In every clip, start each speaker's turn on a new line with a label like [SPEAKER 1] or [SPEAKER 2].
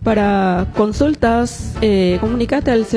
[SPEAKER 1] Para consultas, comunícate al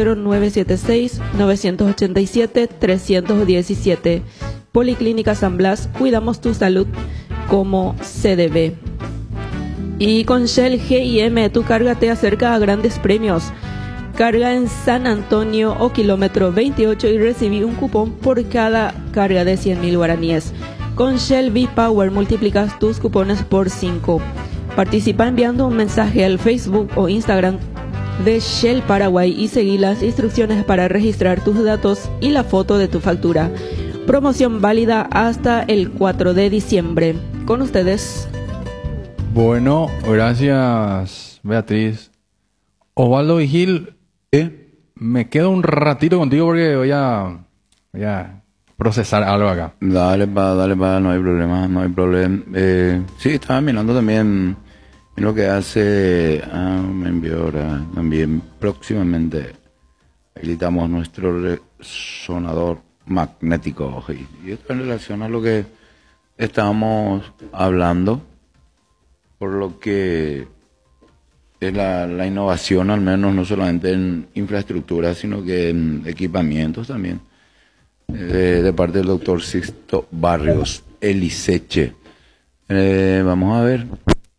[SPEAKER 1] 0976-987-317. Policlínica San Blas, cuidamos tu salud como se debe. Y con Shell GIM, tu carga te acerca a grandes premios. Carga en San Antonio o kilómetro 28 y recibí un cupón por cada carga de 100.000 guaraníes. Con Shell V-Power multiplicas tus cupones por 5. Participa enviando un mensaje al Facebook o Instagram de Shell Paraguay y seguí las instrucciones para registrar tus datos y la foto de tu factura. Promoción válida hasta el 4 de diciembre. Con ustedes.
[SPEAKER 2] Bueno, gracias Beatriz. Osvaldo Vigil, me quedo un ratito contigo porque voy a procesar algo acá.
[SPEAKER 3] Dale pa, no hay problema, no hay problema. Sí, estaba mirando también en lo que hace, me envió ahora también próximamente habilitamos nuestro resonador magnético y esto en relación a lo que estábamos hablando, por lo que es la innovación, al menos no solamente en infraestructura, sino que en equipamientos también, de parte del doctor Sixto Barrios, el ISECHE. Vamos a ver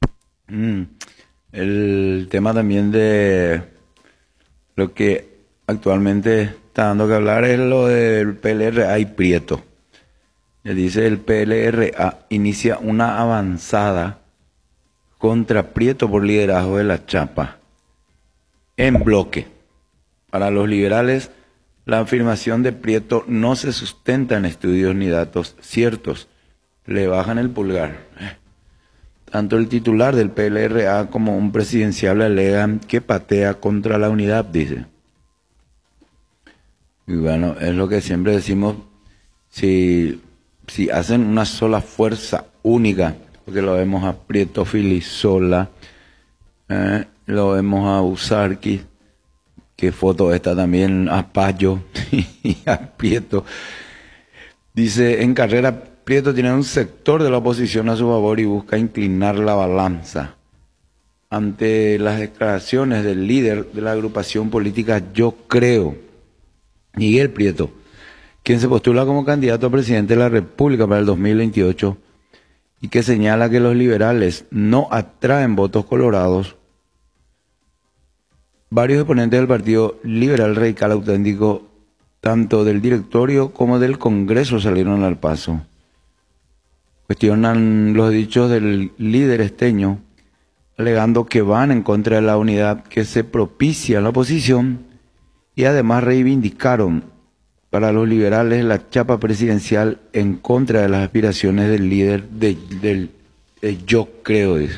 [SPEAKER 3] el tema también de lo que actualmente está dando que hablar es lo del PLRA y Prieto. Le dice el PLRA inicia una avanzada contra Prieto por liderazgo de la Chapa en bloque. Para los liberales, la afirmación de Prieto no se sustenta en estudios ni datos ciertos. Le bajan el pulgar. Tanto el titular del PLRA como un presidenciable alegan que patea contra la unidad, dice. Y bueno, es lo que siempre decimos, si hacen una sola fuerza única, porque lo vemos a Prieto Filisola, lo vemos a Usarqui, que foto está también a Payo y a Prieto. Dice, en carrera Prieto tiene un sector de la oposición a su favor y busca inclinar la balanza. Ante las declaraciones del líder de la agrupación política Yo Creo, Miguel Prieto, quien se postula como candidato a presidente de la República para el 2028 y que señala que los liberales no atraen votos colorados, varios exponentes del Partido Liberal Radical Auténtico, tanto del directorio como del Congreso, salieron al paso. Cuestionan los dichos del líder esteño, alegando que van en contra de la unidad que se propicia en la oposición y además reivindicaron para los liberales la chapa presidencial en contra de las aspiraciones del líder del Yo Creo, dice.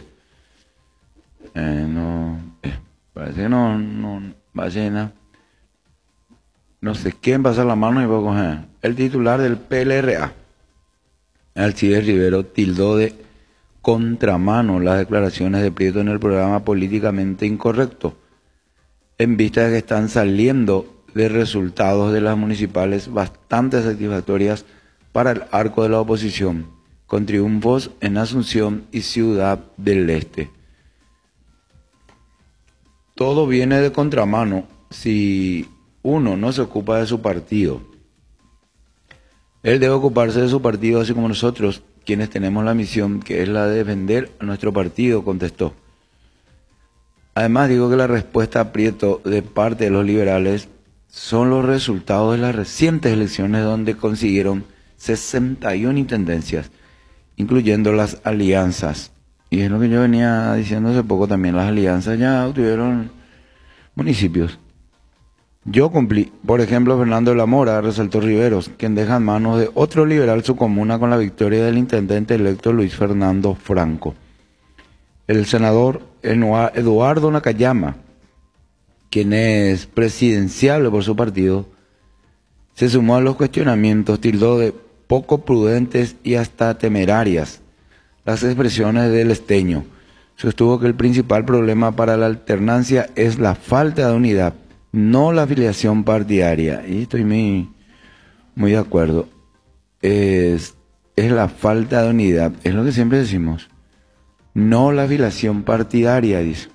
[SPEAKER 3] Parece que no va a llenar. No sé quién pasa la mano y puedo coger. El titular del PLRA, Alcides Rivero, tildó de contramano las declaraciones de Prieto en el programa Políticamente Incorrecto, en vista de que están saliendo de resultados de las municipales bastante satisfactorias para el arco de la oposición, con triunfos en Asunción y Ciudad del Este. Todo viene de contramano si uno no se ocupa de su partido. Él debe ocuparse de su partido, así como nosotros, quienes tenemos la misión, que es la de defender a nuestro partido, contestó. Además, digo que la respuesta a Prieto de parte de los liberales son los resultados de las recientes elecciones donde consiguieron 61 intendencias, incluyendo las alianzas. Y es lo que yo venía diciendo hace poco también, las alianzas ya obtuvieron municipios. Yo cumplí. Por ejemplo, Fernando de la Mora, resaltó Riveros, quien deja en manos de otro liberal su comuna con la victoria del intendente electo Luis Fernando Franco. El senador Eduardo Nakayama, quien es presidenciable por su partido, se sumó a los cuestionamientos, tildó de poco prudentes y hasta temerarias las expresiones del esteño. Sostuvo que el principal problema para la alternancia es la falta de unidad, no la afiliación partidaria. Y estoy muy de acuerdo. Es la falta de unidad, es lo que siempre decimos. No la afiliación partidaria, dice.